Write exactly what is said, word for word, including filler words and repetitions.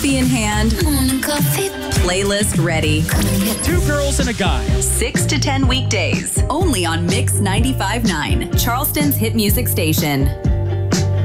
Coffee in hand. Morning coffee. Playlist ready. Two girls and a guy. six to ten weekdays. Only on Mix ninety-five point nine, Charleston's hit music station.